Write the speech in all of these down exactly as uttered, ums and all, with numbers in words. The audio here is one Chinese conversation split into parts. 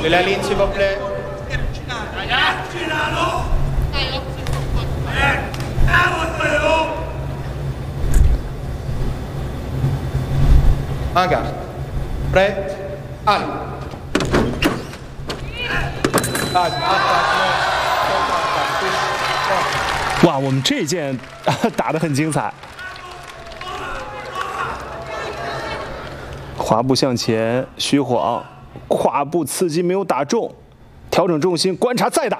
Sulla linea, s'il vous plaît. En garde. Prête. Allez. Attaque. Contre-attaque. 哇，我们这一箭打得很精彩。滑步向前，虚晃，胯部刺激没有打中，调整重心，观察再打。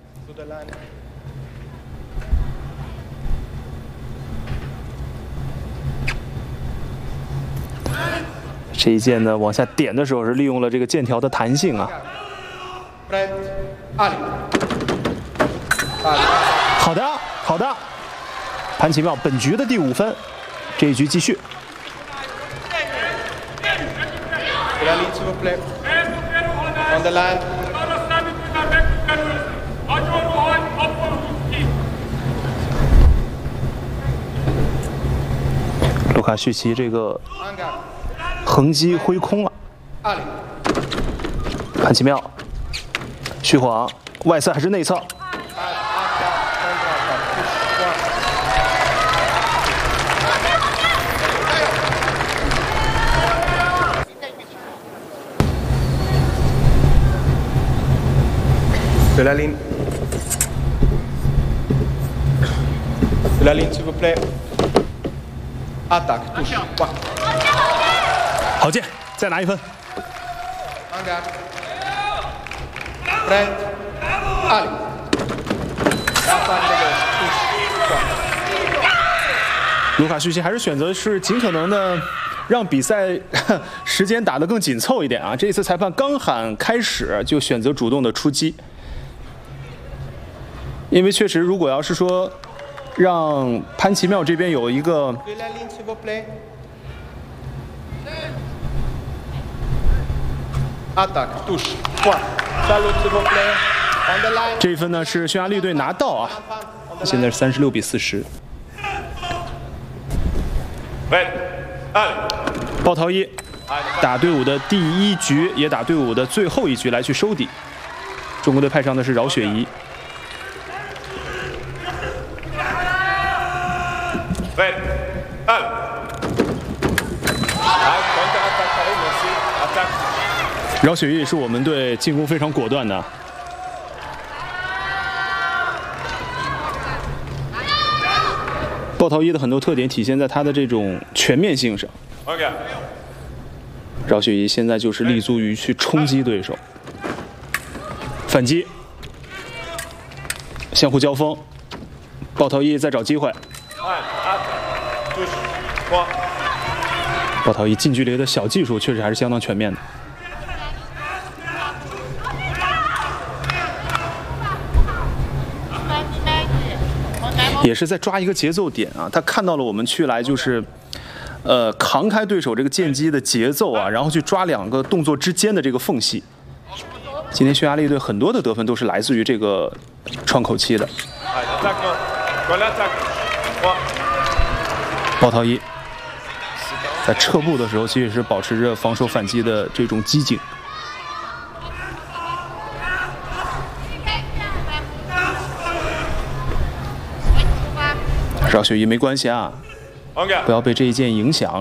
这一箭呢，往下点的时候是利用了这个剑条的弹性啊。好的，好的，潘奇妙本局的第五分，这一局继续。卢卡许奇这个横击挥空了，潘奇妙，虚晃，外侧还是内侧？ De la ligne. De la ligne, s'il vous plaît. Attaque, touche. 好箭，再拿一分。 En garde. Prête. Allez. Attaque de gauche, touche. 卢卡许奇还是选择是尽可能的让比赛时间打得更紧凑一点啊！这一次裁判刚喊开始就选择主动的出击。因为确实，如果要是说让潘奇妙这边有一个这一分呢，是匈牙利队拿到啊，现在是三十六比四十。鲍涛一打队伍的第一局，也打队伍的最后一局来去收底。中国队派上的是饶雪怡。饶雪怡是我们队进攻非常果断的。鲍涛一的很多特点体现在他的这种全面性上。饶雪怡现在就是立足于去冲击对手，反击，相互交锋，鲍涛一在找机会。鲍涛一近距离的小技术确实还是相当全面的。也是在抓一个节奏点啊，他看到了我们去来就是，呃，扛开对手这个剑击的节奏啊，然后去抓两个动作之间的这个缝隙。今天匈牙利队很多的得分都是来自于这个窗口期的。鲍涛一在撤步的时候，其实是保持着防守反击的这种机警。饶雪怡没关系啊，不要被这一箭影响。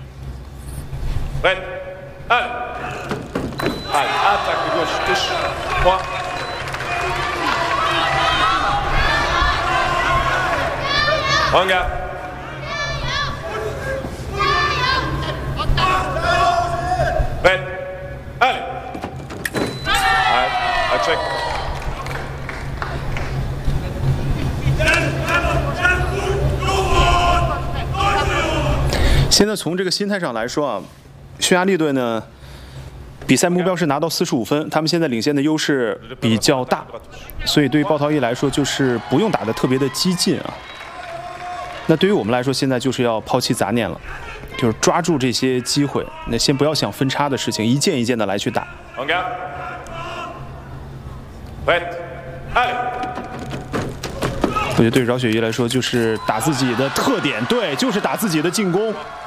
现在从这个心态上来说啊，匈牙利队呢，比赛目标是拿到四十五分，他们现在领先的优势比较大，所以对于鲍涛一来说，就是不用打得特别的激进啊。那对于我们来说，现在就是要抛弃杂念了，就是抓住这些机会，那先不要想分差的事情，一件一件的来去打。我觉得对饶雪怡来说，就是打自己的特点，对，就是打自己的进攻。